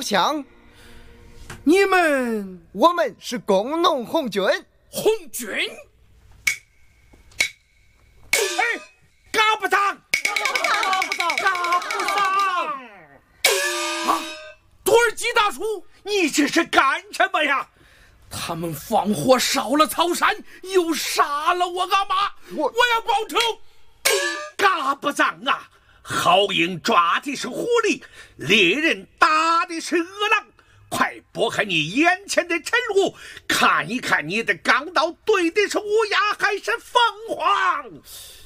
相。我们是工农红军。 红军？哎，嘎不上！啊！土耳其大叔， 你这是干什么呀？ 他们放火烧了草山，又杀了我阿妈，我要报仇！ 嘎不上啊！好鹰抓的是狐狸，猎人打的是饿狼。快拨开你眼前的尘雾，看一看你的钢刀对的是乌鸦还是凤凰。